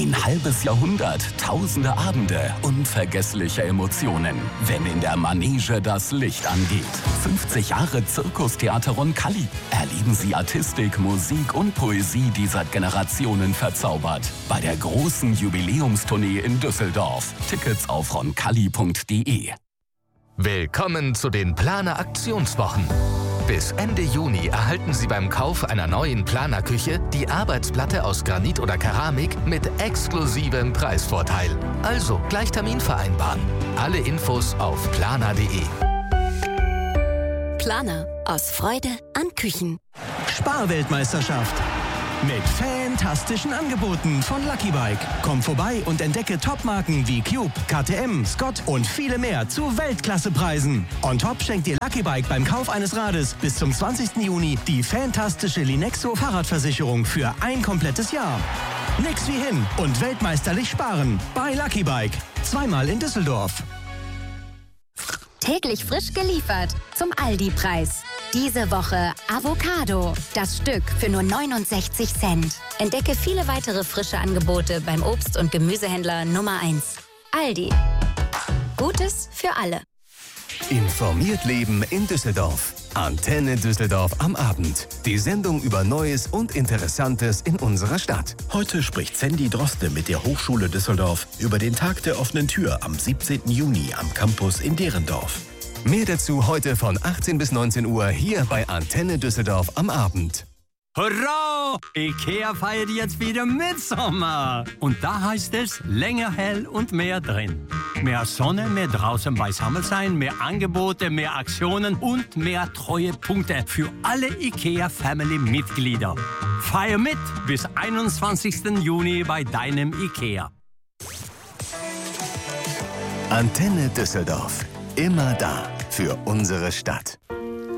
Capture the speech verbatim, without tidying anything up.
Ein halbes Jahrhundert, tausende Abende, unvergessliche Emotionen, wenn in der Manege das Licht angeht. fünfzig Jahre Zirkustheater Roncalli. Erleben Sie Artistik, Musik und Poesie, die seit Generationen verzaubert. Bei der großen Jubiläumstournee in Düsseldorf. Tickets auf roncalli punkt de. Willkommen zu den Planer Aktionswochen. Bis Ende Juni erhalten Sie beim Kauf einer neuen Planerküche die Arbeitsplatte aus Granit oder Keramik mit exklusivem Preisvorteil. Also gleich Termin vereinbaren. Alle Infos auf planer punkt de. Planer. Aus Freude an Küchen. Sparweltmeisterschaft. Mit fantastischen Angeboten von Lucky Bike. Komm vorbei und entdecke Topmarken wie Cube, K T M, Scott und viele mehr zu Weltklassepreisen. On top schenkt dir Lucky Bike beim Kauf eines Rades bis zum zwanzigsten Juni die fantastische Linexo Fahrradversicherung für ein komplettes Jahr. Nix wie hin und weltmeisterlich sparen bei Lucky Bike. Zweimal in Düsseldorf. Täglich frisch geliefert zum Aldi-Preis. Diese Woche Avocado. Das Stück für nur neunundsechzig Cent. Entdecke viele weitere frische Angebote beim Obst- und Gemüsehändler Nummer eins. Aldi. Gutes für alle. Informiert Leben in Düsseldorf. Antenne Düsseldorf am Abend. Die Sendung über Neues und Interessantes in unserer Stadt. Heute spricht Sandy Droste mit der Hochschule Düsseldorf über den Tag der offenen Tür am siebzehnten Juni am Campus in Derendorf. Mehr dazu heute von achtzehn bis neunzehn Uhr hier bei Antenne Düsseldorf am Abend. Hurra! IKEA feiert jetzt wieder Mitsommer. Und da heißt es länger hell und mehr drin. Mehr Sonne, mehr draußen beisammen sein, mehr Angebote, mehr Aktionen und mehr Treuepunkte für alle IKEA-Family-Mitglieder. Feier mit bis einundzwanzigsten Juni bei deinem IKEA. Antenne Düsseldorf. Immer da für unsere Stadt.